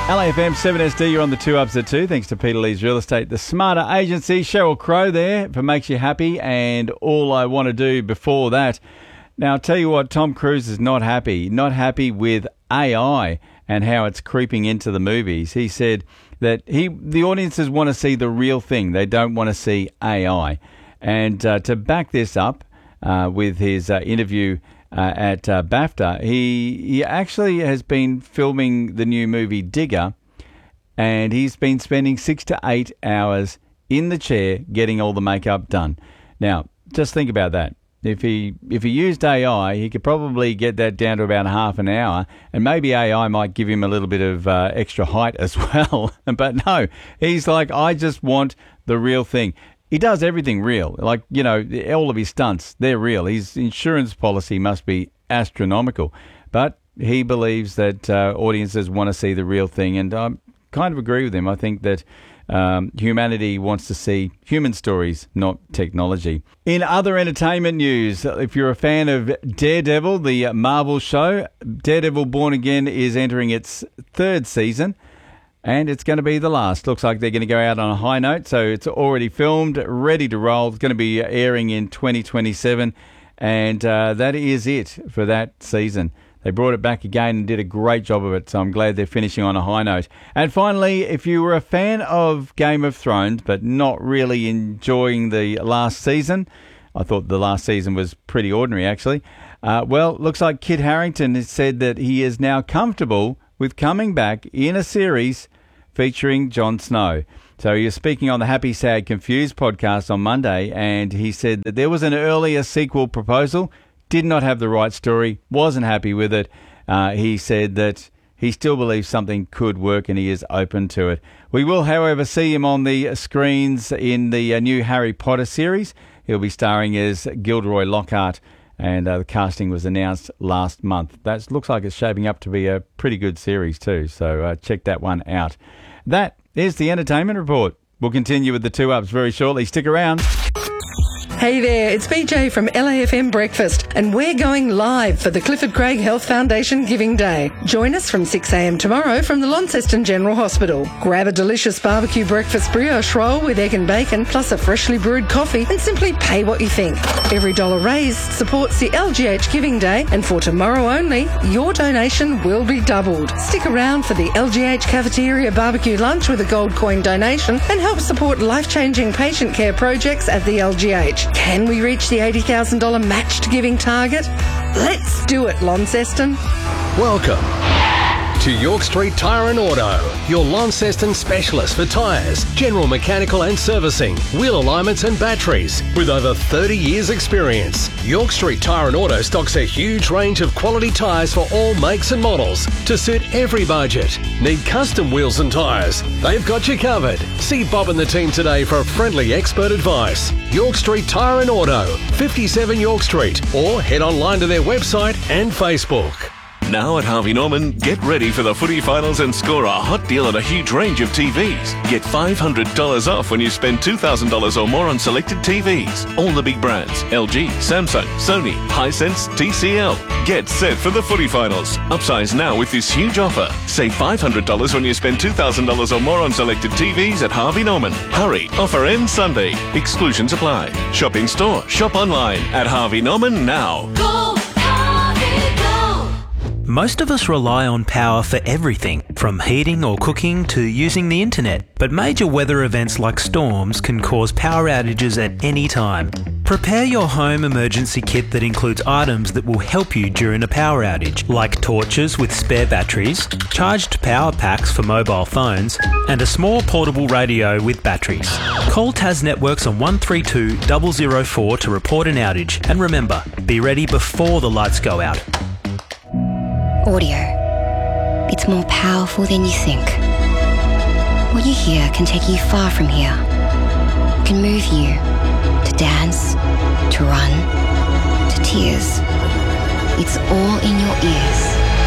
LAFM 7SD, you're on the 2 Ups at 2. Thanks to Peter Lee's Real Estate, the Smarter Agency. Sheryl Crow there for Makes You Happy, and All I Want to Do before that. Now, I'll tell you what, Tom Cruise is not happy with AI and how it's creeping into the movies. He said that the audiences want to see the real thing. They don't want to see AI. And to back this up with his interview at BAFTA, he actually has been filming the new movie Digger, and he's been spending 6 to 8 hours in the chair getting all the makeup done. Now, just think about that. If he used AI, he could probably get that down to about half an hour, and maybe AI might give him a little bit of extra height as well. But no, he's like, I just want the real thing. He does everything real. Like, you know, all of his stunts, they're real. His insurance policy must be astronomical. But he believes that audiences want to see the real thing, and I kind of agree with him. I think that humanity wants to see human stories, not technology. In other entertainment news, if you're a fan of Daredevil, the Marvel show, Daredevil Born Again is entering its 3rd season. And it's going to be the last. Looks like they're going to go out on a high note. So it's already filmed, ready to roll. It's going to be airing in 2027. And that is it for that season. They brought it back again and did a great job of it. So I'm glad they're finishing on a high note. And finally, if you were a fan of Game of Thrones, but not really enjoying the last season, I thought the last season was pretty ordinary, actually. Well, looks like Kit Harington has said that he is now comfortable with coming back in a series featuring Jon Snow. So he was speaking on the Happy, Sad, Confused podcast on Monday, and he said that there was an earlier sequel proposal, did not have the right story, wasn't happy with it. He said that he still believes something could work and he is open to it. We will, however, see him on the screens in the new Harry Potter series. He'll be starring as Gilderoy Lockhart, and the casting was announced last month. That looks like it's shaping up to be a pretty good series too, so check that one out. That is the Entertainment Report. We'll continue with the 2 Ups very shortly. Stick around. Hey there, it's BJ from LAFM Breakfast, and we're going live for the Clifford Craig Health Foundation Giving Day. Join us from 6 a.m. tomorrow from the Launceston General Hospital. Grab a delicious barbecue breakfast brioche roll with egg and bacon, plus a freshly brewed coffee, and simply pay what you think. Every dollar raised supports the LGH Giving Day, and for tomorrow only, your donation will be doubled. Stick around for the LGH Cafeteria Barbecue Lunch with a gold coin donation and help support life-changing patient care projects at the LGH. Can we reach the $80,000 matched giving target? Let's do it, Launceston. Welcome to York Street Tyre and Auto, your Launceston specialist for tyres, general mechanical and servicing, wheel alignments and batteries. With over 30 years experience, York Street Tyre and Auto stocks a huge range of quality tyres for all makes and models to suit every budget. Need custom wheels and tyres? They've got you covered. See Bob and the team today for friendly expert advice. York Street Tyre and Auto, 57 York Street, or head online to their website and Facebook. Now at Harvey Norman, get ready for the footy finals and score a hot deal on a huge range of TVs. Get $500 off when you spend $2,000 or more on selected TVs. All the big brands, LG, Samsung, Sony, Hisense, TCL. Get set for the footy finals. Upsize now with this huge offer. Save $500 when you spend $2,000 or more on selected TVs at Harvey Norman. Hurry, offer ends Sunday. Exclusions apply. Shop in store, shop online at Harvey Norman now. Go! Most of us rely on power for everything, from heating or cooking to using the internet. But major weather events like storms can cause power outages at any time. Prepare your home emergency kit that includes items that will help you during a power outage, like torches with spare batteries, charged power packs for mobile phones, and a small portable radio with batteries. Call Tas Networks on 132 004 to report an outage. And remember, be ready before the lights go out. Audio. It's more powerful than you think. What you hear can take you far from here. It can move you to dance, to run, to tears. It's all in your ears.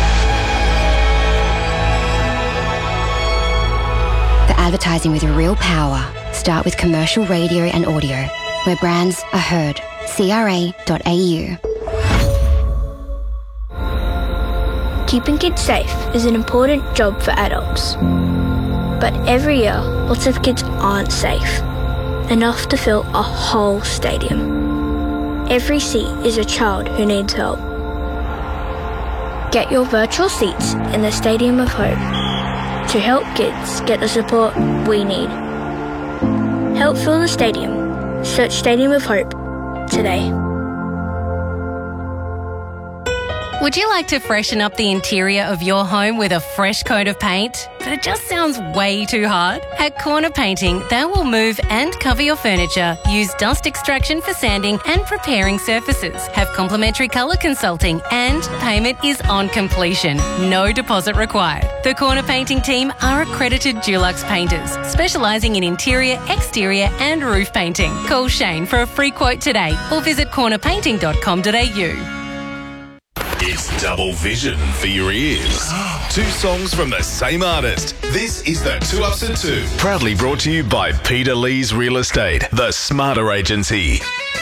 For advertising with real power, start with commercial radio and audio, where brands are heard. CRA.au. Keeping kids safe is an important job for adults. But every year, lots of kids aren't safe enough to fill a whole stadium. Every seat is a child who needs help. Get your virtual seats in the Stadium of Hope to help kids get the support we need. Help fill the stadium. Search Stadium of Hope today. Would you like to freshen up the interior of your home with a fresh coat of paint? But it just sounds way too hard? At Corner Painting, they will move and cover your furniture, use dust extraction for sanding and preparing surfaces, have complimentary colour consulting, and payment is on completion. No deposit required. The Corner Painting team are accredited Dulux painters, specialising in interior, exterior and roof painting. Call Shane for a free quote today or visit cornerpainting.com.au. It's double vision for your ears. Two songs from the same artist. This is the 2 Ups at 2. Proudly brought to you by Peter Lee's Real Estate, the Smarter Agency.